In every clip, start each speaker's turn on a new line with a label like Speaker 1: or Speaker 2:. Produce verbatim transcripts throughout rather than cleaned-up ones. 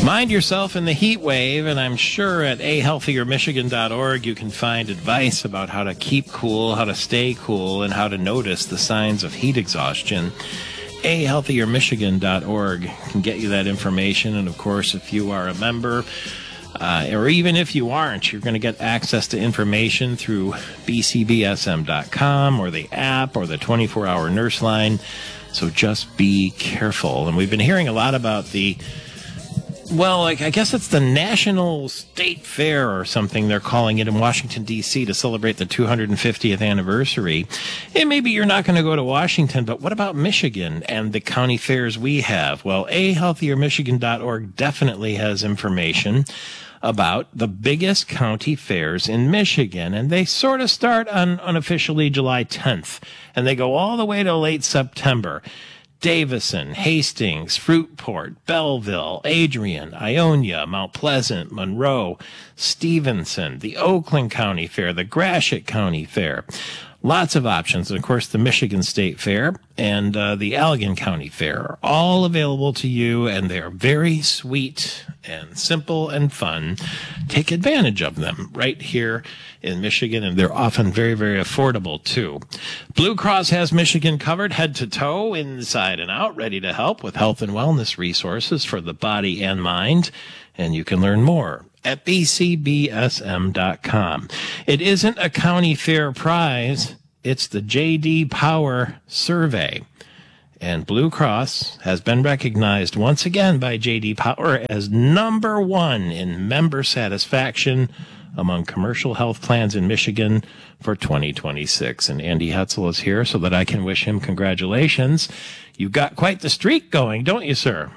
Speaker 1: Mind yourself in the heat wave, and I'm sure at a healthier michigan dot org you can find advice about how to keep cool, how to stay cool, and how to notice the signs of heat exhaustion. a healthier michigan dot org can get you that information, and of course, if you are a member, uh, or even if you aren't, you're going to get access to information through b c b s m dot com or the app or the twenty-four hour nurse line, so just be careful. And we've been hearing a lot about the Well, like, I guess it's the National State Fair or something they're calling it in Washington, D C to celebrate the two hundred fiftieth anniversary. And maybe you're not going to go to Washington, but what about Michigan and the county fairs we have? Well, a healthier michigan dot org definitely has information about the biggest county fairs in Michigan, and they sort of start on unofficially July tenth, and they go all the way to late September. Davison, Hastings, Fruitport, Belleville, Adrian, Ionia, Mount Pleasant, Monroe, Stevenson, the Oakland County Fair, the Gratiot County Fair. Lots of options. And of course, the Michigan State Fair and uh, the Allegan County Fair are all available to you, and they're very sweet and simple and fun. Take advantage of them right here in Michigan, and they're often very, very affordable, too. Blue Cross has Michigan covered head to toe, inside and out, ready to help with health and wellness resources for the body and mind, and you can learn more at b c b s m dot com. It isn't a county fair prize, it's the J D Power survey. And Blue Cross has been recognized once again by J D Power as number one in member satisfaction among commercial health plans in Michigan for twenty twenty-six. And Andy Hetzel is here so that I can wish him congratulations. You got quite the streak going, don't you, sir?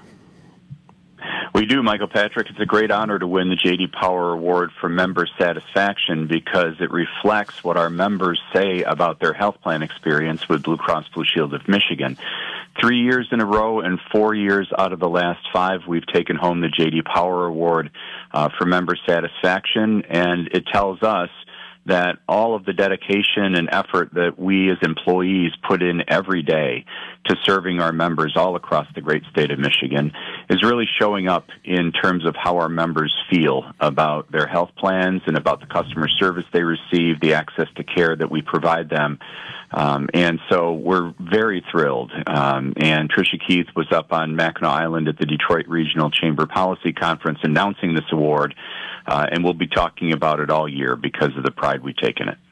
Speaker 2: We do, Michael Patrick. It's a great honor to win the J D Power Award for member satisfaction because it reflects what our members say about their health plan experience with Blue Cross Blue Shield of Michigan. Three years in a row and four years out of the last five, we've taken home the J D Power Award uh, for member satisfaction, and it tells us that all of the dedication and effort that we as employees put in every day to serving our members all across the great state of Michigan is really showing up in terms of how our members feel about their health plans and about the customer service they receive, the access to care that we provide them. Um, and so we're very thrilled. Um, and Tricia Keith was up on Mackinac Island at the Detroit Regional Chamber Policy Conference announcing this award, uh, and we'll be talking about it all year because of the pride we take in it.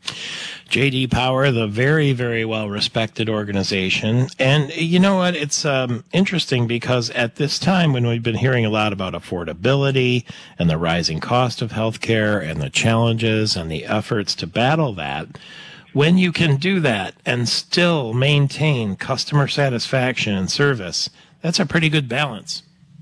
Speaker 1: J D Power, the very, very well-respected organization. And you know what? It's um, interesting because at this time when we've been hearing a lot about affordability and the rising cost of healthcare and the challenges and the efforts to battle that, when you can do that and still maintain customer satisfaction and service, that's a pretty good balance.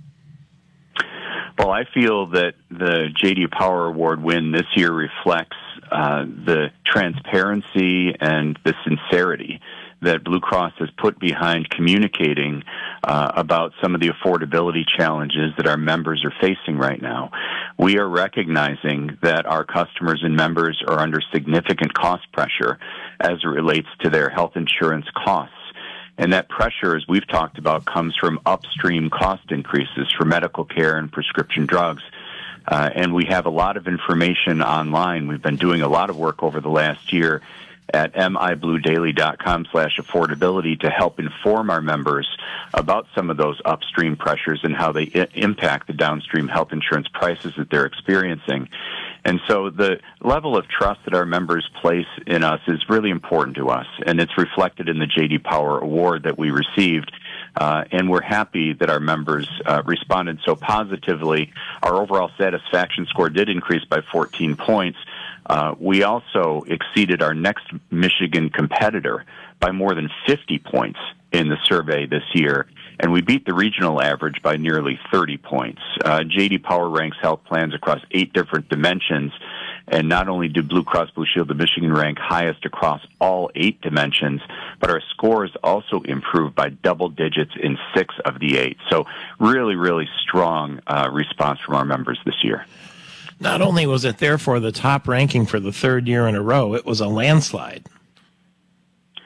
Speaker 2: Well, I feel that the J D Power Award win this year reflects uh, the transparency and the sincerity that Blue Cross has put behind communicating uh, about some of the affordability challenges that our members are facing right now. We are recognizing that our customers and members are under significant cost pressure as it relates to their health insurance costs. And that pressure, as we've talked about, comes from upstream cost increases for medical care and prescription drugs. Uh, and we have a lot of information online. We've been doing a lot of work over the last year at mibluedaily.com slash affordability to help inform our members about some of those upstream pressures and how they I- impact the downstream health insurance prices that they're experiencing. And so the level of trust that our members place in us is really important to us, and it's reflected in the J D Power Award that we received. Uh, and we're happy that our members uh, responded so positively. Our overall satisfaction score did increase by fourteen points. Uh, we also exceeded our next Michigan competitor by more than fifty points in the survey this year, and we beat the regional average by nearly thirty points. Uh, J D Power ranks health plans across eight different dimensions, and not only do Blue Cross Blue Shield of Michigan rank highest across all eight dimensions, but our scores also improved by double digits in six of the eight. So really, really strong uh, response from our members this year.
Speaker 1: Not only was it therefore the top ranking for the third year in a row, it was a landslide.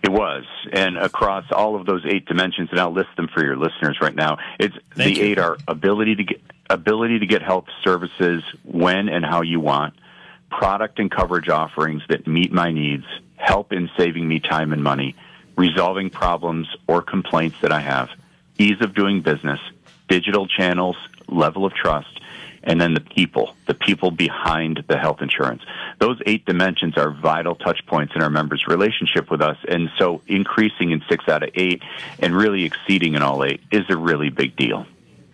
Speaker 2: It was, and across all of those eight dimensions, and I'll list them for your listeners right now. It's
Speaker 1: Thank
Speaker 2: the
Speaker 1: you.
Speaker 2: eight are ability to get ability to get health services when and how you want, product and coverage offerings that meet my needs, help in saving me time and money, resolving problems or complaints that I have, ease of doing business, digital channels, level of trust, and then the people, the people behind the health insurance. Those eight dimensions are vital touch points in our members' relationship with us, and so increasing in six out of eight and really exceeding in all eight is a really big deal.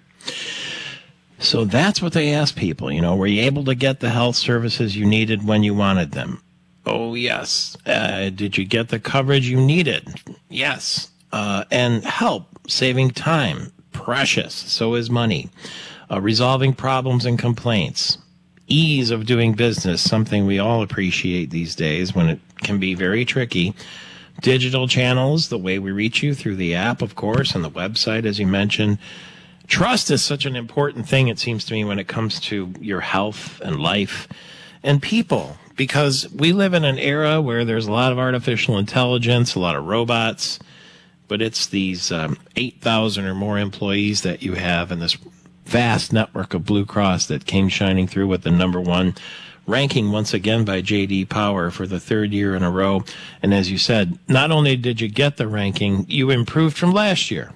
Speaker 1: So that's what they ask people, you know, were you able to get the health services you needed when you wanted them? Oh, yes. Uh, did you get the coverage you needed? Yes. Uh, and help, saving time, precious, so is money. Uh, resolving problems and complaints. Ease of doing business, something we all appreciate these days when it can be very tricky. Digital channels, the way we reach you through the app, of course, and the website, as you mentioned. Trust is such an important thing, it seems to me, when it comes to your health and life and people, because we live in an era where there's a lot of artificial intelligence, a lot of robots, but it's these um, eight thousand or more employees that you have in this vast network of Blue Cross that came shining through with the number one ranking once again by J D Power for the third year in a row. And as you said, not only did you get the ranking, you improved from last year.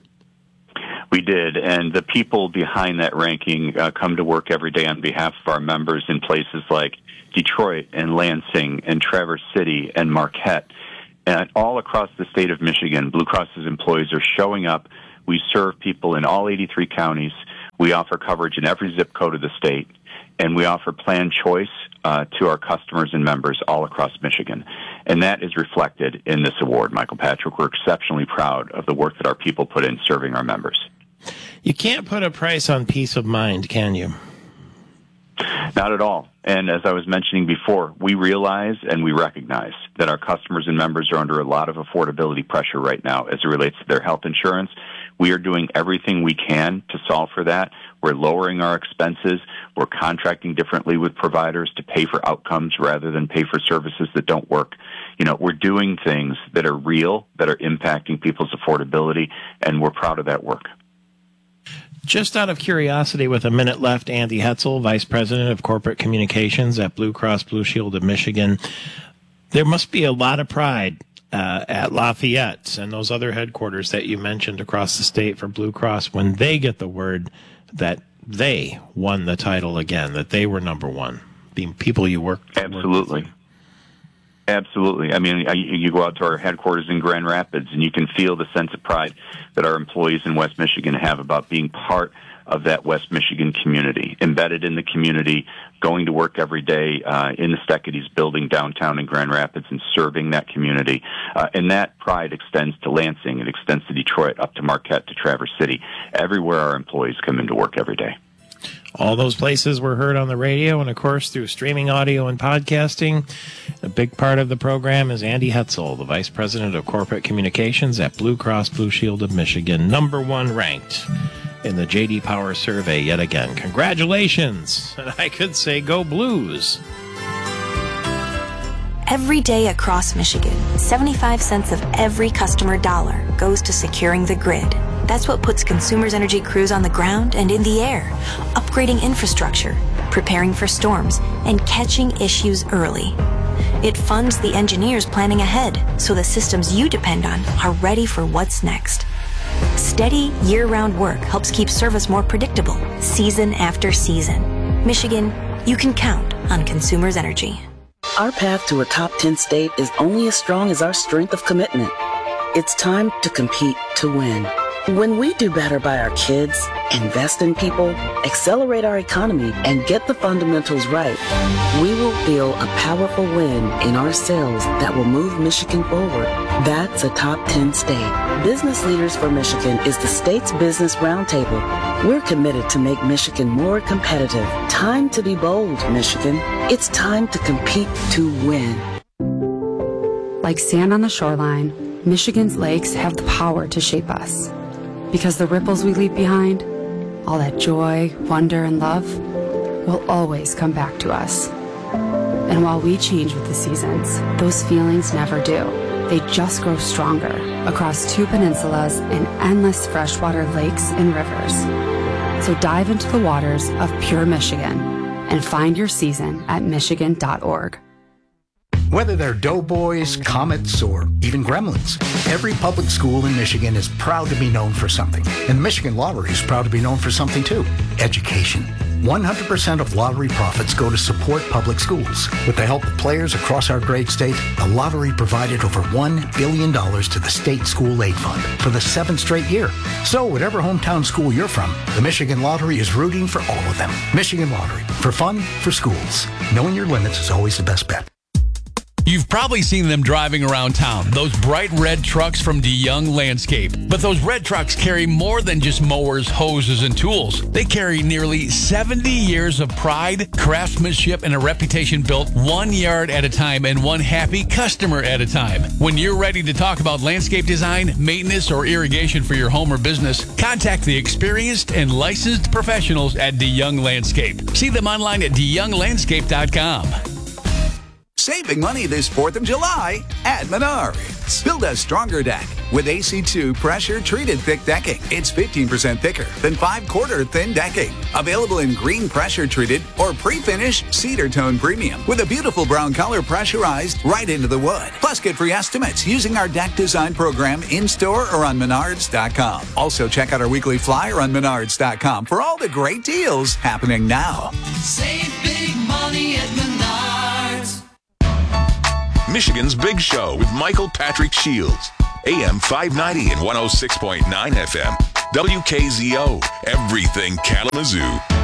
Speaker 2: We did, and the people behind that ranking uh, come to work every day on behalf of our members in places like Detroit and Lansing and Traverse City and Marquette. And all across the state of Michigan, Blue Cross's employees are showing up. We serve people in all eighty-three counties. We offer coverage in every zip code of the state, and we offer plan choice uh, to our customers and members all across Michigan. And that is reflected in this award, Michael Patrick. We're exceptionally proud of the work that our people put in serving our members.
Speaker 1: You can't put a price on peace of mind, can you?
Speaker 2: Not at all. And as I was mentioning before, we realize and we recognize that our customers and members are under a lot of affordability pressure right now as it relates to their health insurance. We are doing everything we can to solve for that. We're lowering our expenses. We're contracting differently with providers to pay for outcomes rather than pay for services that don't work. You know, we're doing things that are real, that are impacting people's affordability, and we're proud of that work.
Speaker 1: Just out of curiosity, with a minute left, Andy Hetzel, Vice President of Corporate Communications at Blue Cross Blue Shield of Michigan. There must be a lot of pride uh, at Lafayette and those other headquarters that you mentioned across the state for Blue Cross when they get the word that they won the title again, that they were number one, being people you work with.
Speaker 2: Absolutely. Absolutely. I mean, you go out to our headquarters in Grand Rapids, and you can feel the sense of pride that our employees in West Michigan have about being part of that West Michigan community, embedded in the community, going to work every day uh, in the Steckety's building downtown in Grand Rapids and serving that community. Uh, and that pride extends to Lansing. It extends to Detroit, up to Marquette, to Traverse City. Everywhere our employees come into work every day.
Speaker 1: All those places were heard on the radio and, of course, through streaming audio and podcasting. A big part of the program is Andy Hetzel, the Vice President of Corporate Communications at Blue Cross Blue Shield of Michigan, number one ranked in the J D Power survey yet again. Congratulations! And I could say go Blues.
Speaker 3: Every day across Michigan, seventy-five cents of every customer dollar goes to securing the grid. That's what puts Consumers Energy crews on the ground and in the air, upgrading infrastructure, preparing for storms, and catching issues early. It funds the engineers planning ahead so the systems you depend on are ready for what's next. Steady, year-round work helps keep service more predictable, season after season. Michigan, you can count on Consumers Energy.
Speaker 4: Our path to a top ten state is only as strong as our strength of commitment. It's time to compete to win. When we do better by our kids, invest in people, accelerate our economy, and get the fundamentals right, we will feel a powerful win in our sales that will move Michigan forward. That's a top ten state. Business Leaders for Michigan is the state's business roundtable. We're committed to make Michigan more competitive. Time to be bold, Michigan. It's time to compete to win.
Speaker 5: Like sand on the shoreline, Michigan's lakes have the power to shape us. Because the ripples we leave behind, all that joy, wonder, and love, will always come back to us. And while we change with the seasons, those feelings never do. they just grow stronger across two peninsulas and endless freshwater lakes and rivers. So dive into the waters of pure Michigan and find your season at michigan dot org.
Speaker 6: Whether they're doughboys, comets, or even gremlins, every public school in Michigan is proud to be known for something. And the Michigan Lottery is proud to be known for something too: education. one hundred percent of lottery profits go to support public schools. With the help of players across our great state, the lottery provided over one billion dollars to the state school aid fund for the seventh straight year. So whatever hometown school you're from, the Michigan Lottery is rooting for all of them. Michigan Lottery, for fun, for schools. Knowing your limits is always the best bet.
Speaker 7: You've probably seen them driving around town, those bright red trucks from DeYoung Landscape. But those red trucks carry more than just mowers, hoses, and tools. They carry nearly seventy years of pride, craftsmanship, and a reputation built one yard at a time and one happy customer at a time. When you're ready to talk about landscape design, maintenance, or irrigation for your home or business, contact the experienced and licensed professionals at DeYoung Landscape. See them online at de young landscape dot com.
Speaker 8: Saving money this fourth of July at Menards. Build a stronger deck with A C two pressure-treated thick decking. It's fifteen percent thicker than five-quarter thin decking. Available in green pressure-treated or pre-finished cedar tone premium with a beautiful brown color pressurized right into the wood. Plus, get free estimates using our deck design program in-store or on menards dot com. Also, check out our weekly flyer on menards dot com for all the great deals happening now.
Speaker 9: Save big money at Menards.
Speaker 10: Michigan's Big Show with Michael Patrick Shields. A M five ninety and one oh six point nine F M. W K Z O. Everything Kalamazoo.